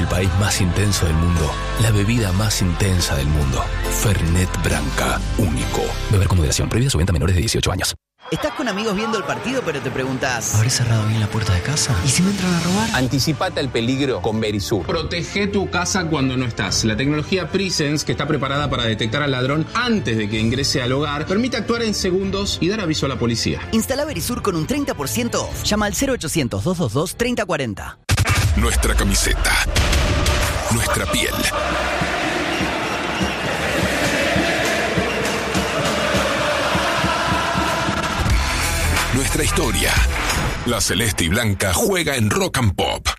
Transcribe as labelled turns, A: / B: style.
A: el país más intenso del mundo, la bebida más intensa del mundo. Fernet Branca, único. Beber con moderación. Prohibida su venta a menores de 18 años.
B: Estás con amigos viendo el partido, pero te preguntas...
C: ¿Habré cerrado bien la puerta de casa? ¿Y si me entran a robar?
D: Anticipate al peligro con Verisur.
E: Protege tu casa cuando no estás. La tecnología Presence, que está preparada para detectar al ladrón antes de que ingrese al hogar, permite actuar en segundos y dar aviso a la policía.
B: Instala Verisur con un 30% off. Llama al 0800-222-3040.
F: Nuestra camiseta. Nuestra piel. Nuestra historia. La celeste y blanca juega en Rock and Pop.